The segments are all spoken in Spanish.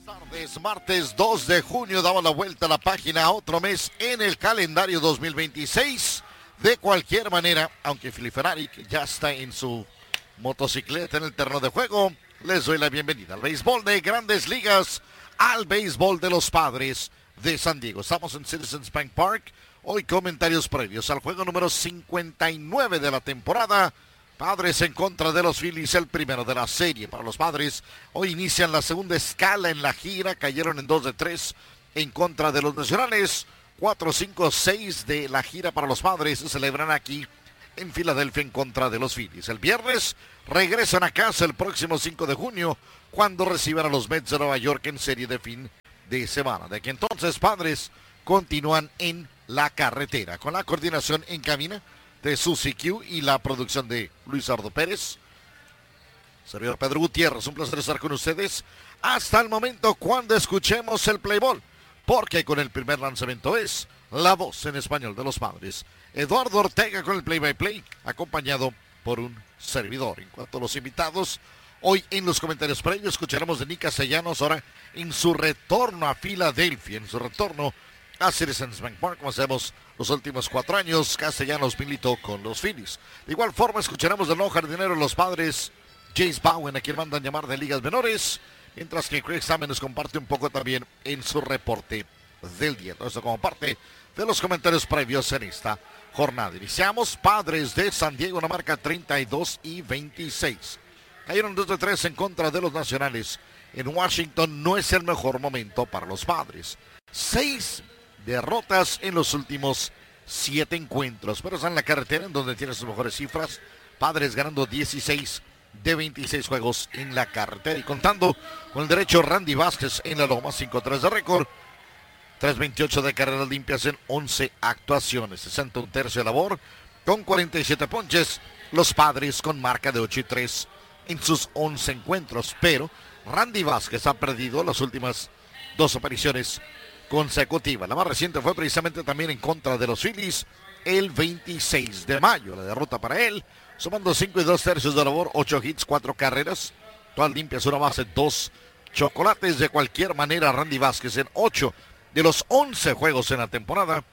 Tardes, martes 2 de junio, damos la vuelta a la página, otro mes en el calendario 2026. De cualquier manera, aunque Philip Ferrari que ya está en su motocicleta en el terreno de juego, les doy la bienvenida al béisbol de Grandes Ligas, al béisbol de los Padres de San Diego. Estamos en Citizens Bank Park. Hoy comentarios previos al juego número 59 de la temporada. Padres en contra de los Phillies, el primero de la serie para los Padres. Hoy inician la segunda escala en la gira, cayeron en 2 de 3 en contra de los Nacionales. 4, 5, 6 de la gira para los Padres se celebran aquí en Filadelfia en contra de los Phillies. El viernes regresan a casa el próximo 5 de junio cuando reciban a los Mets de Nueva York en serie de fin de semana. De aquí entonces Padres continúan en la carretera con la coordinación en cabina de Susi Q y la producción de Luis Ardo Pérez. Servidor Pedro Gutiérrez, un placer estar con ustedes hasta el momento cuando escuchemos el play ball, porque con el primer lanzamiento es la voz en español de los Padres, Eduardo Ortega con el play-by-play, acompañado por un servidor. En cuanto a los invitados, hoy en los comentarios previos escucharemos de Nick Castellanos, ahora en su retorno a Filadelfia, en su retorno a Citizens Bank Park, como hacemos los últimos 4 años. Castellanos militó con los Phillies. De igual forma escucharemos del nuevo jardinero de los Padres, Jace Bowen, a quien mandan llamar de ligas menores, mientras que Craig Samen nos comparte un poco también en su reporte del día. Todo esto como parte de los comentarios previos en esta jornada. Iniciamos. Padres de San Diego, una marca 32-26. Cayeron 2 de 3 en contra de los Nacionales. En Washington no es el mejor momento para los Padres. 6 derrotas en los últimos 7 encuentros, pero están en la carretera en donde tiene sus mejores cifras. Padres ganando 16 de 26 juegos en la carretera y contando con el derecho Randy Vázquez en la loma, 5-3 de récord, 3.28 de carreras limpias en 11 actuaciones, 61 tercio de labor con 47 ponches. Los Padres con marca de 8-3 en sus 11 encuentros, pero Randy Vázquez ha perdido las últimas 2 apariciones consecutiva. La más reciente fue precisamente también en contra de los Phillies el 26 de mayo. La derrota para él, sumando 5 y 2 tercios de labor, 8 hits, 4 carreras, todas limpias, una base, 2 chocolates. De cualquier manera, Randy Vázquez en 8 de los 11 juegos en la temporada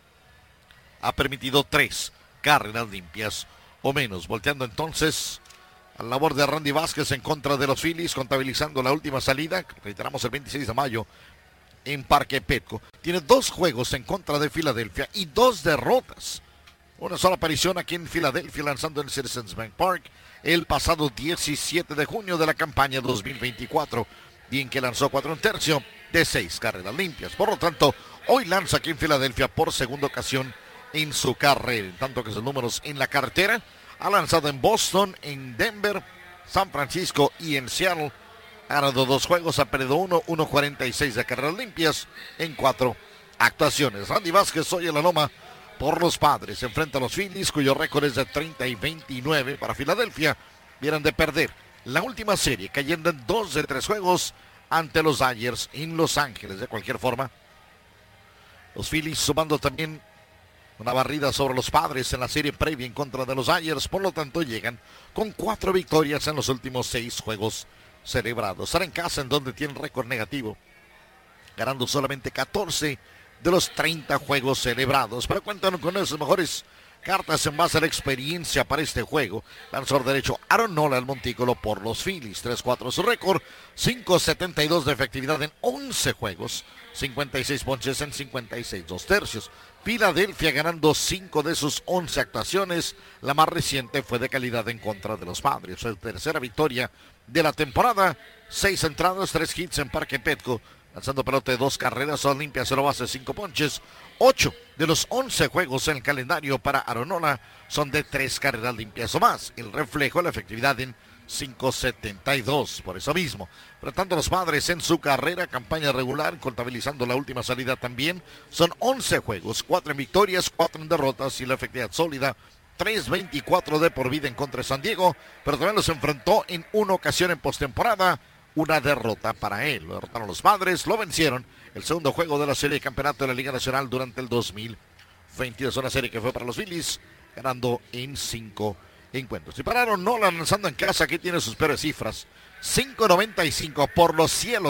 ha permitido 3 carreras limpias o menos. Volteando entonces a la labor de Randy Vázquez en contra de los Phillies, contabilizando la última salida, reiteramos el 26 de mayo, en Parque Petco. Tiene 2 juegos en contra de Filadelfia y 2 derrotas. Una sola aparición aquí en Filadelfia lanzando en Citizens Bank Park el pasado 17 de junio de la campaña 2024. Bien que lanzó 4 1/3 de 6 carreras limpias. Por lo tanto, hoy lanza aquí en Filadelfia por segunda ocasión en su carrera. En tanto que sus números en la carretera, ha lanzado en Boston, en Denver, San Francisco y en Seattle. Ha ganado 2 juegos, ha perdido 1, 1.46 de carreras limpias en 4 actuaciones. Randy Vázquez hoy en la loma por los Padres. Se enfrenta a los Phillies, cuyo récord es de 30-29 para Filadelfia. Vienen de perder la última serie, cayendo en 2 de 3 juegos ante los Dodgers en Los Ángeles. De cualquier forma, los Phillies sumando también una barrida sobre los Padres en la serie previa en contra de los Dodgers. Por lo tanto, llegan con 4 victorias en los últimos 6 juegos celebrados. Estar en casa en donde tienen récord negativo, ganando solamente 14 de los 30 juegos celebrados. Pero cuentan con una de sus mejores cartas en base a la experiencia para este juego. Lanzador derecho Aaron Nola, el montículo por los Phillies. 3-4 su récord, 5.72 de efectividad en 11 juegos, 56 ponches en 56 2/3. Filadelfia ganando 5 de sus 11 actuaciones. La más reciente fue de calidad en contra de los Padres. Su tercera victoria de la temporada. 6 entradas, 3 hits en Parque Petco, lanzando pelota de 2 carreras, son limpias, 0 bases, 5 ponches. 8 de los 11 juegos en el calendario para Aaron Nola son de 3 carreras limpias o más. El reflejo de la efectividad en 5.72. Por eso mismo, tratando los Padres en su carrera, campaña regular, contabilizando la última salida también, son 11 juegos, 4 en victorias, 4 en derrotas y la efectividad sólida 3.24 de por vida en contra de San Diego, pero también los enfrentó en una ocasión en postemporada. Una derrota para él. Lo derrotaron los Padres, lo vencieron. El segundo juego de la serie de campeonato de la Liga Nacional durante el 2022. Una serie que fue para los Phillies, ganando en 5 encuentros. Y para Aaron Nola lanzando en casa, aquí tiene sus peores cifras. 5.95 por los cielos.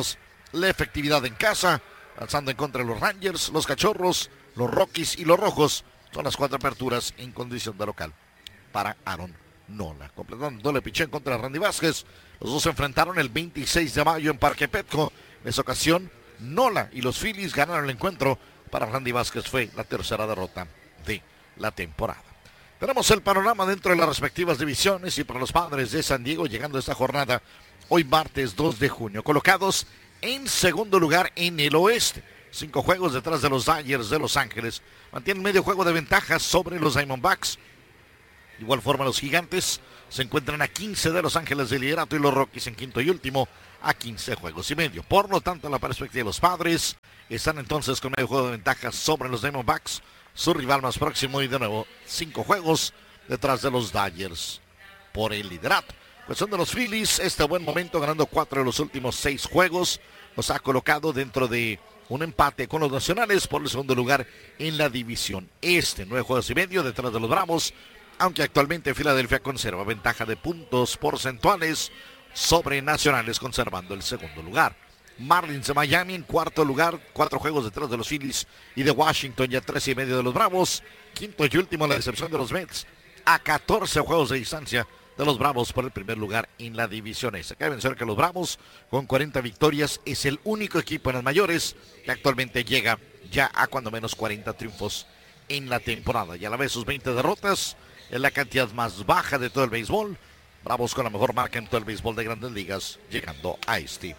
la efectividad en casa, lanzando en contra de los Rangers, los Cachorros, los Rockies y los Rojos. Son las 4 aperturas en condición de local para Aaron Nola. Completando doble picheo en contra de Randy Vázquez. Los dos se enfrentaron el 26 de mayo en Parque Petco. En esa ocasión, Nola y los Phillies ganaron el encuentro. Para Randy Vázquez fue la tercera derrota de la temporada. Tenemos el panorama dentro de las respectivas divisiones y para los Padres de San Diego llegando a esta jornada hoy martes 2 de junio. Colocados en segundo lugar en el oeste. 5 juegos detrás de los Dodgers de Los Ángeles. Mantienen medio juego de ventaja sobre los Diamondbacks. De igual forma los Gigantes se encuentran a 15 de Los Ángeles de liderato y los Rockies en quinto y último a 15 juegos y medio. Por lo tanto, la perspectiva de los Padres están entonces con medio juego de ventaja sobre los Diamondbacks, su rival más próximo, y de nuevo 5 juegos detrás de los Dodgers por el liderato. Cuestión de los Phillies, este buen momento ganando 4 de los últimos 6 juegos, los ha colocado dentro de un empate con los Nacionales por el segundo lugar en la división este. 9 juegos y medio detrás de los Bravos, aunque actualmente Filadelfia conserva ventaja de puntos porcentuales sobre Nacionales, conservando el segundo lugar. Marlins de Miami en cuarto lugar, 4 juegos detrás de los Phillies y de Washington, ya 13 y medio de los Bravos. Quinto y último la decepción de los Mets, a 14 juegos de distancia de los Bravos por el primer lugar en la división esa. Cabe mencionar que los Bravos con 40 victorias es el único equipo en las mayores que actualmente llega ya a cuando menos 40 triunfos en la temporada. Y a la vez sus 20 derrotas es la cantidad más baja de todo el béisbol. Bravos con la mejor marca en todo el béisbol de Grandes Ligas, llegando a este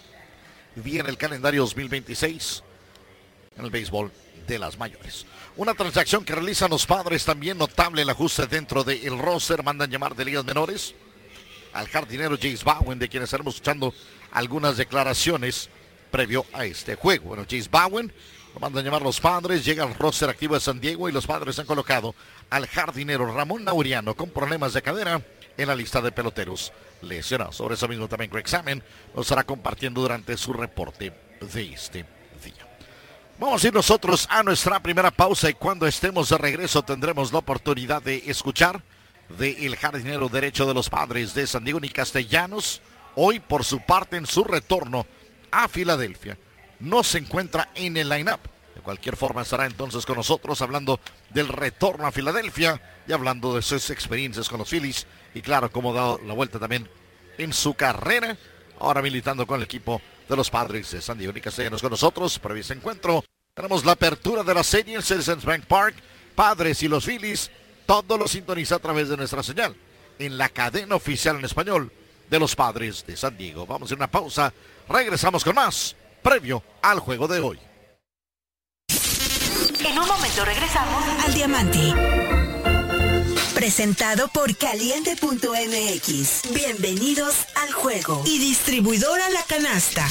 día en el calendario 2026 en el béisbol de las mayores. Una transacción que realizan los Padres, también notable el ajuste dentro del roster. Mandan llamar de ligas menores al jardinero Jace Bowen, de quien estaremos escuchando algunas declaraciones previo a este juego. Bueno, Jace Bowen lo mandan llamar los Padres, llega al roster activo de San Diego y los Padres han colocado al jardinero Ramón Laureano con problemas de cadera en la lista de peloteros lesionados. Sobre eso mismo también Greg Salmon nos estará compartiendo durante su reporte de este día. Vamos a ir nosotros a nuestra primera pausa y cuando estemos de regreso tendremos la oportunidad de escuchar del jardinero derecho de los Padres de San Diego, Nick Castellanos. Hoy por su parte en su retorno a Filadelfia no se encuentra en el line-up. De cualquier forma estará entonces con nosotros hablando del retorno a Filadelfia y hablando de sus experiencias con los Phillies y claro, cómo ha dado la vuelta también en su carrera, ahora militando con el equipo de los Padres de San Diego. Nick Castellanos con nosotros, previo a este encuentro. Tenemos la apertura de la serie en Citizens Bank Park. Padres y los Phillies, todo lo sintoniza a través de nuestra señal en la cadena oficial en español de los Padres de San Diego. Vamos a una pausa, regresamos con más previo al juego de hoy. En un momento regresamos al Diamante. Presentado por Caliente.mx. Bienvenidos al juego. Y distribuidora La Canasta.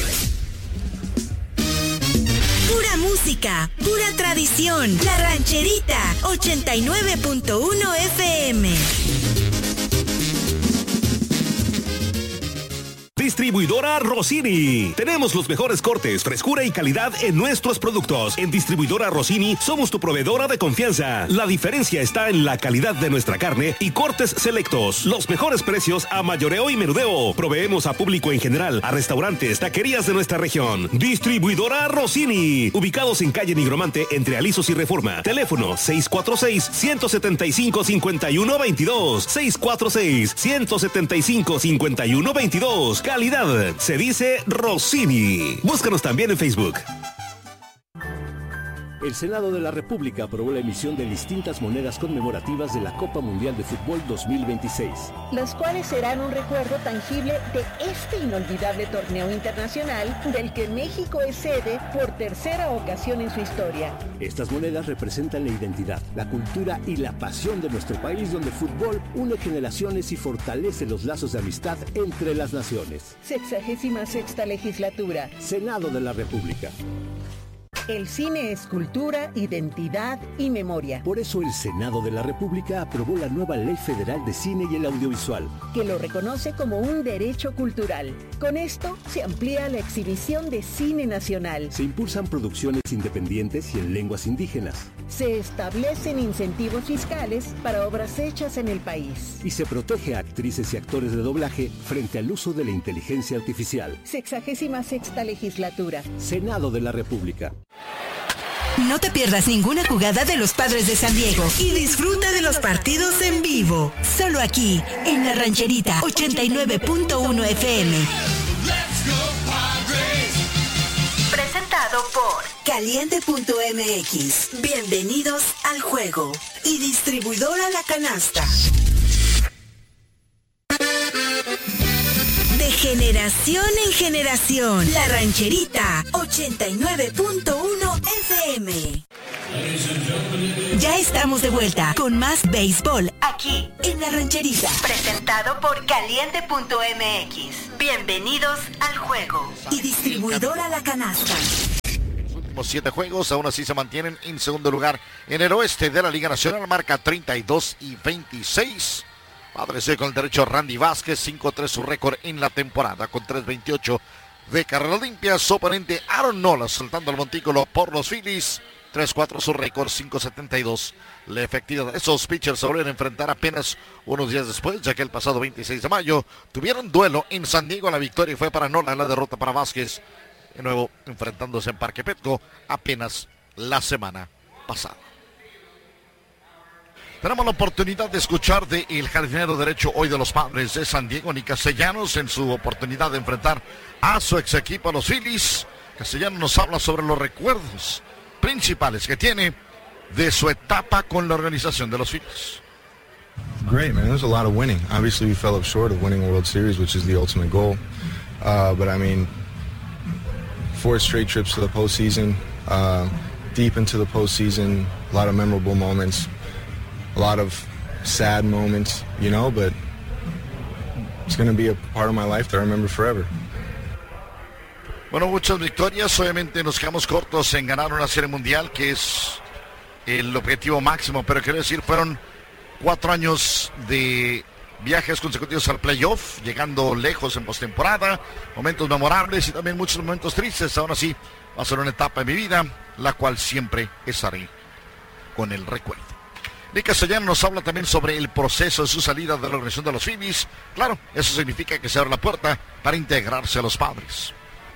Pura música, pura tradición. La Rancherita, 89.1 FM. Distribuidora Rossini. Tenemos los mejores cortes, frescura y calidad en nuestros productos. En Distribuidora Rossini somos tu proveedora de confianza. La diferencia está en la calidad de nuestra carne y cortes selectos. Los mejores precios a mayoreo y menudeo. Proveemos a público en general, a restaurantes, taquerías de nuestra región. Distribuidora Rossini. Ubicados en calle Nigromante entre Alisos y Reforma. Teléfono 646-175-5122. 646-175-5122. Calidad, se dice Rossini. Búscanos también en Facebook. El Senado de la República aprobó la emisión de distintas monedas conmemorativas de la Copa Mundial de Fútbol 2026. Las cuales serán un recuerdo tangible de este inolvidable torneo internacional del que México es sede por tercera ocasión en su historia. Estas monedas representan la identidad, la cultura y la pasión de nuestro país, donde el fútbol une generaciones y fortalece los lazos de amistad entre las naciones. 66ª legislatura. Senado de la República. El cine es cultura, identidad y memoria. Por eso el Senado de la República aprobó la nueva Ley Federal de Cine y el Audiovisual, que lo reconoce como un derecho cultural. Con esto se amplía la exhibición de cine nacional. Se impulsan producciones independientes y en lenguas indígenas. Se establecen incentivos fiscales para obras hechas en el país. Y se protege a actrices y actores de doblaje frente al uso de la inteligencia artificial. 66ª legislatura. Senado de la República. No te pierdas ninguna jugada de los Padres de San Diego y disfruta de los partidos en vivo. Solo aquí, en La Rancherita 89.1 FM. Presentado por Caliente.mx. Bienvenidos al juego. Y distribuidora La Canasta. De generación en generación. La Rancherita 89.1 FM. Ya estamos de vuelta con más béisbol aquí en La Rancherita. Presentado por Caliente.mx. Bienvenidos al juego. Y distribuidora La Canasta. Los últimos 7 juegos aún así se mantienen en segundo lugar en el oeste de la Liga Nacional. Marca 32-26. Padres con el derecho Randy Vázquez, 5-3 su récord en la temporada, con 3.28 de carrera limpia. Su oponente Aaron Nola soltando el montículo por los Phillies, 3-4 su récord, 5.72 la efectividad. Esos pitchers se volvieron a enfrentar apenas unos días después, ya que el pasado 26 de mayo tuvieron duelo en San Diego. La victoria fue para Nola, la derrota para Vázquez, de nuevo enfrentándose en Parque Petco apenas la semana pasada. Tenemos la oportunidad de escuchar del jardinero derecho hoy de los Padres de San Diego, Nick Castellanos, en su oportunidad de enfrentar a su ex equipo, los Phillies. Castellanos nos habla sobre los recuerdos principales que tiene de su etapa con la organización de los Phillies. Great, man. There's a lot of winning. Obviously, we fell up short of winning a World Series, which is the ultimate goal. But I mean, 4 straight trips to the postseason, deep into the postseason, a lot of memorable moments. A lot of sad moments, you know, but it's going to be a part of my life that I remember forever. Bueno, muchas victorias. Obviamente nos quedamos cortos en ganar una serie mundial, que es el objetivo máximo, pero quiero decir, fueron 4 años de viajes consecutivos al playoff, llegando lejos en postemporada, momentos memorables y también muchos momentos tristes. Aún así, va a ser una etapa de mi vida, la cual siempre estaré con el recuerdo. Nick Castellanos nos habla también sobre el proceso de su salida de la organización de los Phillies. Claro, eso significa que se abre la puerta para integrarse a los Padres.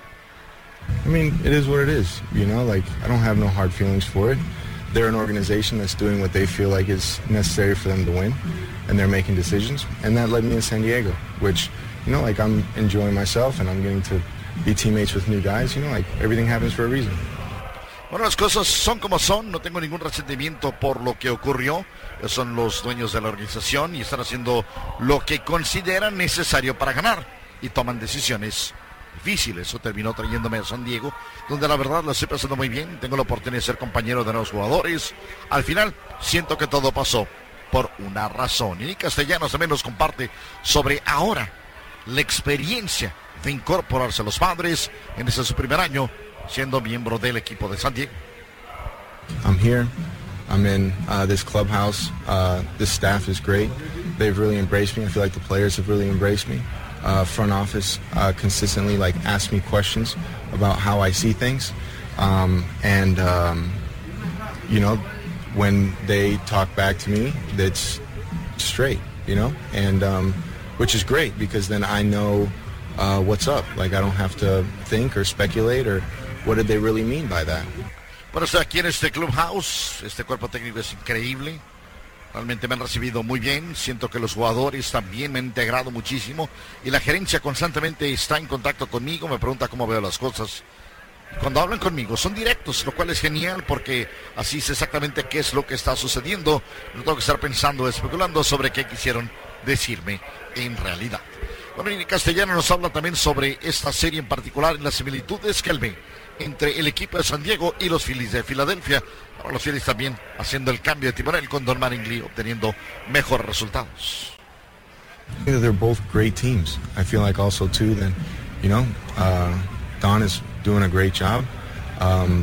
I mean, it is what it is, you know, like, I don't have no hard feelings for it. They're an organization that's doing what they feel like is necessary for them to win, and they're making decisions, and that led me to San Diego, which, you know, like, I'm enjoying myself, and I'm getting to be teammates with new guys, you know, like, everything happens for a reason. Bueno, las cosas son como son, no tengo ningún resentimiento por lo que ocurrió. Ellos son los dueños de la organización y están haciendo lo que consideran necesario para ganar y toman decisiones difíciles. Eso terminó trayéndome a San Diego, donde la verdad lo estoy pasando muy bien. Tengo la oportunidad de ser compañero de nuevos jugadores. Al final, siento que todo pasó por una razón. Y Castellanos también nos comparte sobre ahora la experiencia de incorporarse a los Padres en ese su primer año siendo miembro del equipo de San Diego. I'm here. I'm in this clubhouse. This staff is great. They've really embraced me. I feel like the players have really embraced me. Front office consistently like ask me questions about how I see things. You know, when they talk back to me, that's straight, you know, and which is great because then I know what's up. Like I don't have to think or speculate or what did they really mean by that. Bueno, estoy aquí en este clubhouse. Este cuerpo técnico es increíble. Realmente me han recibido muy bien. Siento que los jugadores también me han integrado muchísimo. Y la gerencia constantemente está en contacto conmigo. Me pregunta cómo veo las cosas. Cuando hablan conmigo son directos, lo cual es genial porque así sé exactamente qué es lo que está sucediendo. No tengo que estar pensando, especulando sobre qué quisieron decirme en realidad. Bueno, y Castellano nos habla también sobre esta serie en particular y las similitudes que él ve entre el equipo de San Diego y los Phillies de Filadelfia. Ahora los Phillies también haciendo el cambio de timonel con Don Mattingly, obteniendo mejores resultados. I think they're both great teams. I feel like also too that, you know, Don is doing a great job.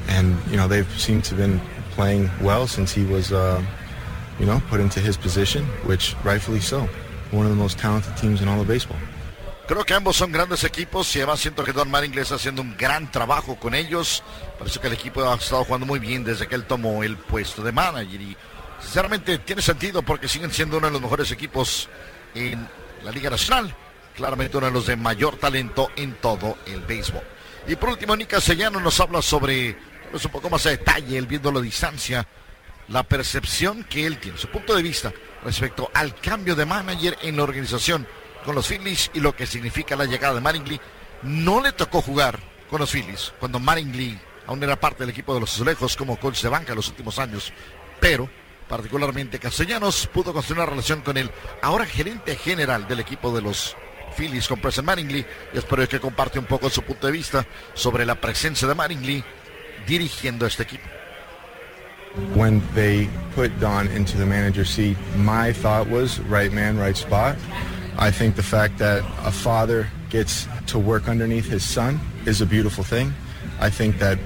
And, you know, they've seemed to have been playing well since he was, you know, put into his position, which rightfully so. One of the most talented teams in all of baseball. Creo que ambos son grandes equipos y además siento que Don Mattingly está haciendo un gran trabajo con ellos. Parece que el equipo ha estado jugando muy bien desde que él tomó el puesto de manager y sinceramente tiene sentido porque siguen siendo uno de los mejores equipos en la Liga Nacional. Claramente uno de los de mayor talento en todo el béisbol. Y por último, Nick Castellanos nos habla sobre, un poco más a detalle, él viendo la distancia, la percepción que él tiene, su punto de vista respecto al cambio de manager en la organización con los Phillies y lo que significa la llegada de Mattingly. No le tocó jugar con los Phillies cuando Mattingly aún era parte del equipo de los Azulejos como coach de banca en los últimos años, pero particularmente Castellanos pudo construir una relación con el ahora gerente general del equipo de los Phillies, con Preston Mattingly, y espero que comparte un poco su punto de vista sobre la presencia de Mattingly dirigiendo este equipo. When they put Don into the manager seat, my thought was right man, right spot. I think the fact that a father gets to work underneath his son is a beautiful thing. I think that